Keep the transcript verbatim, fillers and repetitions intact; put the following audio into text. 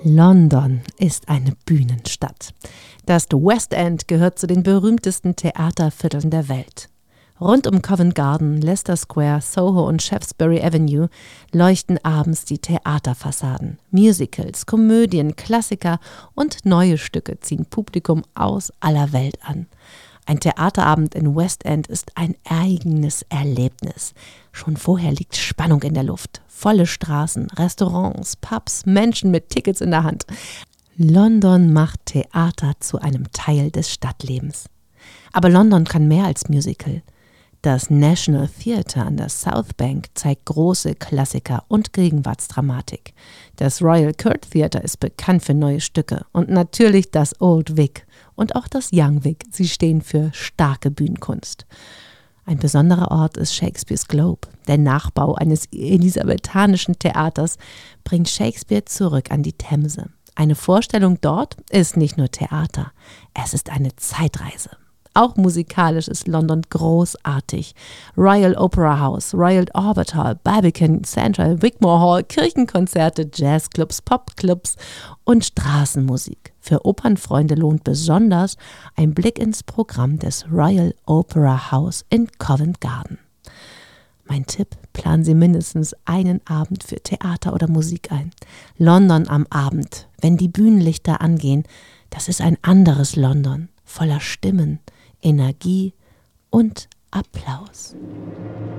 London ist eine Bühnenstadt. Das West End gehört zu den berühmtesten Theatervierteln der Welt. Rund um Covent Garden, Leicester Square, Soho und Shaftesbury Avenue leuchten abends die Theaterfassaden. Musicals, Komödien, Klassiker und neue Stücke ziehen Publikum aus aller Welt an. Ein Theaterabend in West End ist ein eigenes Erlebnis. Schon vorher liegt Spannung in der Luft. Volle Straßen, Restaurants, Pubs, Menschen mit Tickets in der Hand. London macht Theater zu einem Teil des Stadtlebens. Aber London kann mehr als Musical. Das National Theatre an der South Bank zeigt große Klassiker und Gegenwartsdramatik. Das Royal Court Theatre ist bekannt für neue Stücke. Und natürlich das Old Vic und auch das Young Vic. Sie stehen für starke Bühnenkunst. Ein besonderer Ort ist Shakespeare's Globe. Der Nachbau eines elisabethanischen Theaters bringt Shakespeare zurück an die Themse. Eine Vorstellung dort ist nicht nur Theater, es ist eine Zeitreise. Auch musikalisch ist London großartig. Royal Opera House, Royal Albert Hall, Barbican Central, Wigmore Hall, Kirchenkonzerte, Jazzclubs, Popclubs und Straßenmusik. Für Opernfreunde lohnt besonders ein Blick ins Programm des Royal Opera House in Covent Garden. Mein Tipp: Planen Sie mindestens einen Abend für Theater oder Musik ein. London am Abend, wenn die Bühnenlichter angehen, das ist ein anderes London, voller Stimmen, Energie und Applaus.